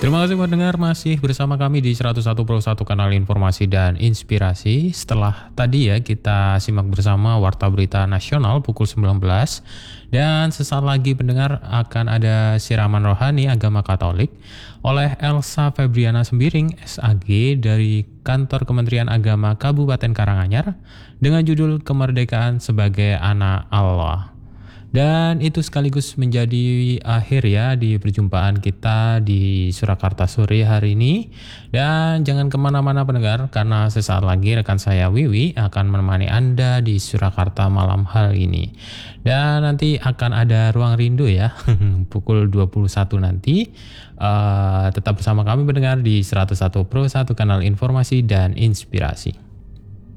Terima kasih pendengar masih bersama kami di 101.1 Kanal Informasi dan Inspirasi. Setelah tadi ya kita simak bersama Warta Berita Nasional pukul 19 dan sesaat lagi pendengar akan ada siraman rohani agama Katolik oleh Elsa Febriana Sembiring SAG dari Kantor Kementerian Agama Kabupaten Karanganyar dengan judul Kemerdekaan sebagai Anak Allah. Dan itu sekaligus menjadi akhir ya di perjumpaan kita di Surakarta sore hari ini. Dan jangan kemana-mana pendengar, karena sesaat lagi rekan saya Wiwi akan menemani Anda di Surakarta malam hari ini. Dan nanti akan ada Ruang Rindu ya, pukul 21 nanti. Tetap bersama kami pendengar di 101.1 Kanal Informasi dan Inspirasi.